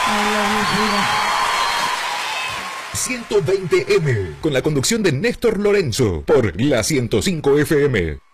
120M, con la conducción de Néstor Lorenzo, por la 105 FM.